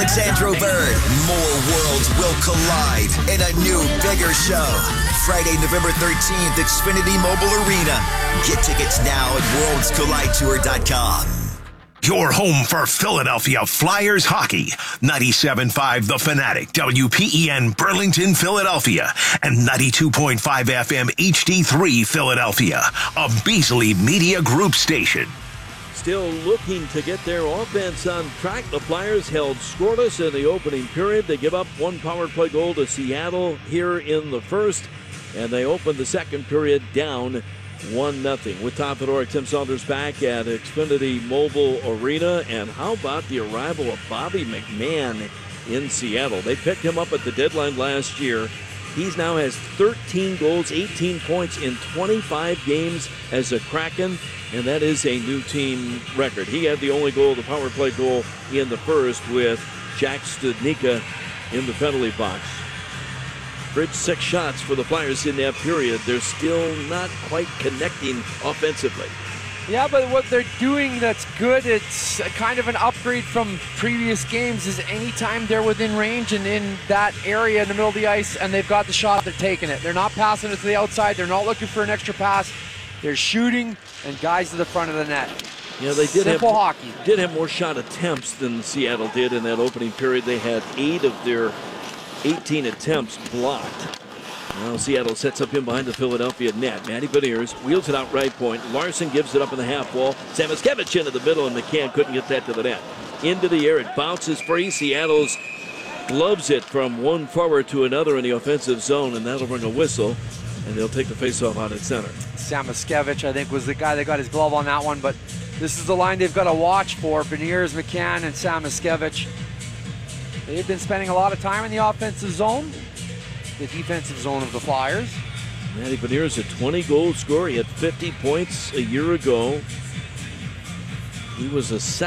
Alexandro Bird. More worlds will collide in a new, bigger show. Friday, November 13th, Xfinity Mobile Arena. Get tickets now at worldscollidetour.com. Your home for Philadelphia Flyers hockey. 97.5 The Fanatic, WPEN Burlington, Philadelphia, and 92.5 FM HD3 Philadelphia, a Beasley Media Group station. Still looking to get their offense on track. The Flyers held scoreless in the opening period. They give up one power play goal to Seattle here in the first, and they opened the second period down 1-0. With Tom Fedoruk, Tim Saunders back at Xfinity Mobile Arena. And how about the arrival of Bobby McMahon in Seattle? They picked him up at the deadline last year. He now has 13 goals, 18 points in 25 games as a Kraken, and that is a new team record. He had the only goal, the power play goal in the first, with Jack Studnicka in the penalty box. Bridge 6 shots for the Flyers in that period. They're still not quite connecting offensively. Yeah, but what they're doing that's good, it's kind of an upgrade from previous games, is anytime they're within range and in that area in the middle of the ice and they've got the shot, they're taking it. They're not passing it to the outside. They're not looking for an extra pass. They're shooting and guys to the front of the net. Yeah, they did Simple hockey. Did have more shot attempts than Seattle did in that opening period. They had 8 of their 18 attempts blocked. Now Seattle sets up in behind the Philadelphia net. Matty Beniers wheels it out right point. Larson gives it up in the half wall. Samoskevich into the middle, and McCann couldn't get that to the net. Into the air, it bounces free. Seattle's gloves it from one forward to another in the offensive zone, and that'll bring a whistle, and they'll take the faceoff out at center. Samoskevich, I think, was the guy that got his glove on that one, but this is the line they've got to watch for. Beniers, McCann, and Samoskevich. They've been spending a lot of time in the offensive zone, the defensive zone of the Flyers. Matty Beniers, a 20-goal scorer. He had 50 points a year ago. He was a second